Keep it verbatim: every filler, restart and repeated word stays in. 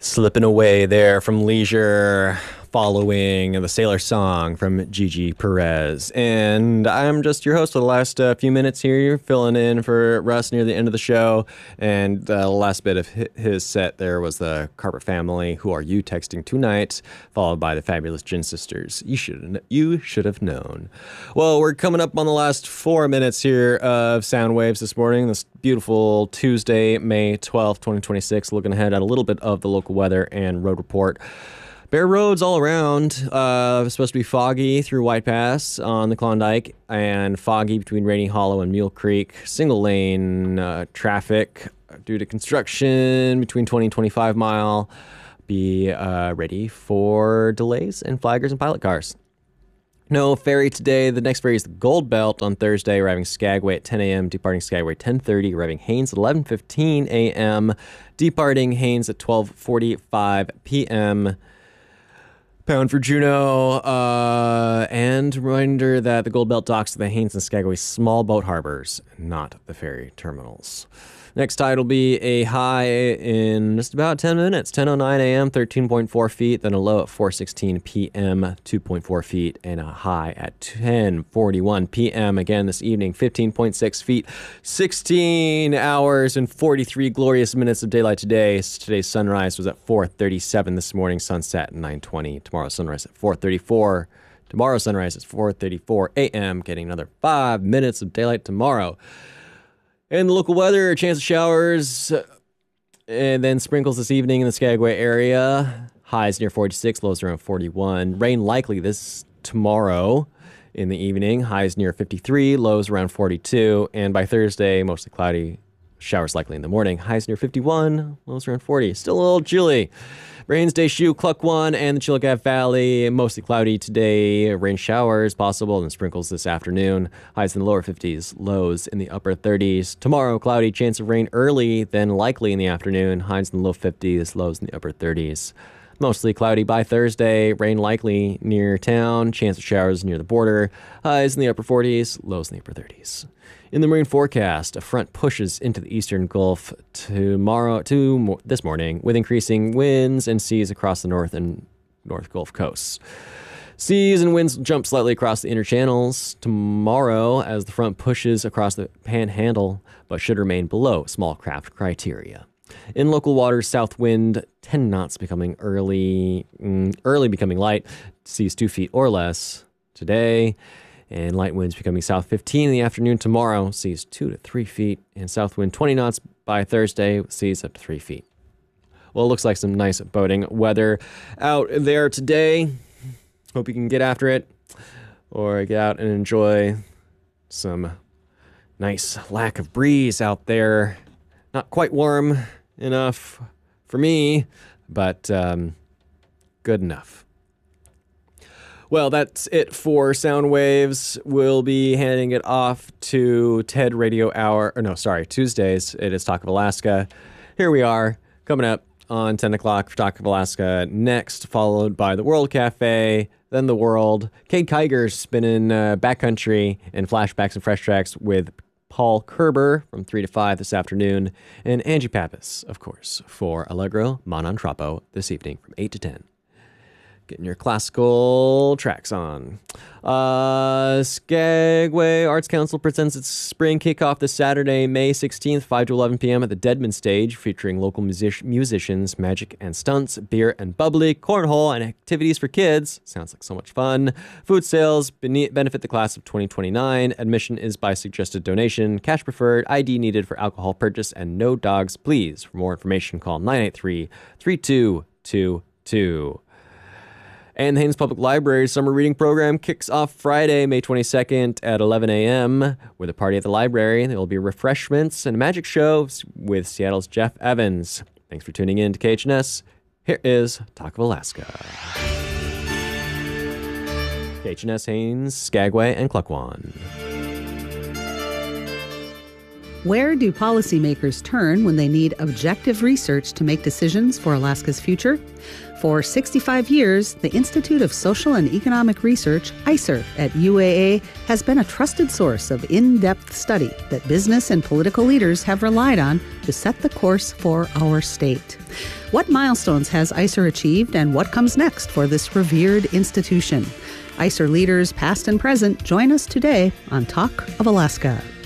Slipping away there from Leisure, following the Sailor Song from Gigi Perez. And I'm just your host for the last uh, few minutes here, filling in for Russ near the end of the show. And the last bit of his set there was the Carpet Family, Who Are You Texting Tonight, followed by the Fabulous Gin Sisters, You Should You Should Have Known. Well, we're coming up on the last four minutes here of Sound Waves this morning, this beautiful Tuesday, May twelfth, twenty twenty-six, looking ahead at a little bit of the local weather and road report. Bare roads all around. Uh, it's supposed to be foggy through White Pass on the Klondike and foggy between Rainy Hollow and Mule Creek. Single lane uh, traffic due to construction between twenty and twenty-five mile. Be uh, ready for delays and flaggers and pilot cars. No ferry today. The next ferry is the Gold Belt on Thursday, arriving Skagway at ten a.m., departing Skagway ten thirty, arriving Haines at eleven fifteen a.m., departing Haines at twelve forty-five p.m., bound for Juneau, uh, and reminder that the Gold Belt docks to the Haines and Skagway small boat harbors, not the ferry terminals. Next tide will be a high in just about ten minutes, ten oh nine a.m., thirteen point four feet, then a low at four sixteen p.m., two point four feet, and a high at ten forty-one p.m. Again this evening, fifteen point six feet, sixteen hours and forty-three glorious minutes of daylight today. Today's sunrise was at four thirty-seven this morning, sunset at nine twenty. Tomorrow's sunrise at four thirty-four. Tomorrow's sunrise is four thirty-four a.m., getting another five minutes of daylight tomorrow. And the local weather, a chance of showers, and then sprinkles this evening in the Skagway area. Highs near forty-six, lows around forty-one. Rain likely this tomorrow in the evening. Highs near fifty-three, lows around forty-two. And by Thursday, mostly cloudy. Showers likely in the morning. Highs near fifty-one, lows around forty. Still a little chilly. Rains, Deschutes, Klukwan, and the Chilliwack Valley. Mostly cloudy today. Rain showers possible and sprinkles this afternoon. Highs in the lower fifties, lows in the upper thirties. Tomorrow, cloudy, chance of rain early, then likely in the afternoon. Highs in the low fifties, lows in the upper thirties. Mostly cloudy by Thursday. Rain likely near town. Chance of showers near the border. Highs in the upper forties, lows in the upper thirties. In the marine forecast, a front pushes into the eastern Gulf tomorrow to mo- this morning with increasing winds and seas across the north and north Gulf coasts. Seas and winds jump slightly across the inner channels tomorrow as the front pushes across the panhandle, but should remain below small craft criteria. In local waters, south wind ten knots becoming early, mm, early becoming light, seas two feet or less today. And light winds becoming south fifteen in the afternoon tomorrow, seas two to three feet, and south wind twenty knots by Thursday, seas up to three feet. Well, it looks like some nice boating weather out there today. Hope you can get after it or get out and enjoy some nice lack of breeze out there. Not quite warm enough for me, but um, good enough. Well, that's it for Sound Waves. We'll be handing it off to TED Radio Hour. Or no, sorry, Tuesdays. It is Talk of Alaska. Here we are, coming up on ten o'clock for Talk of Alaska. Next, followed by the World Cafe, then the World. Kate Kiger's spinning uh, backcountry and flashbacks and fresh tracks with Paul Kerber from three to five this afternoon. And Angie Pappas, of course, for Allegro Manon Troppo this evening from eight to ten. Getting your classical tracks on. Uh, Skagway Arts Council presents its spring kickoff this Saturday, May sixteenth, five to eleven p.m. at the Deadman Stage, featuring local music- musicians, magic and stunts, beer and bubbly, cornhole, and activities for kids. Sounds like so much fun. Food sales bene- benefit the class of twenty twenty-nine. Admission is by suggested donation. Cash preferred. I D needed for alcohol purchase, and no dogs, please. For more information, call nine eight three, three two two two. And the Haines Public Library's summer reading program kicks off Friday, May twenty-second at eleven a.m. with a party at the library. There will be refreshments and a magic show with Seattle's Jeff Evans. Thanks for tuning in to K H N S. Here is Talk of Alaska. K H N S, Haines, Skagway, and Klukwan. Where do policymakers turn when they need objective research to make decisions for Alaska's future? For sixty-five years, the Institute of Social and Economic Research, I C E R, at U A A has been a trusted source of in-depth study that business and political leaders have relied on to set the course for our state. What milestones has I C E R achieved, and what comes next for this revered institution? I C E R leaders, past and present, join us today on Talk of Alaska.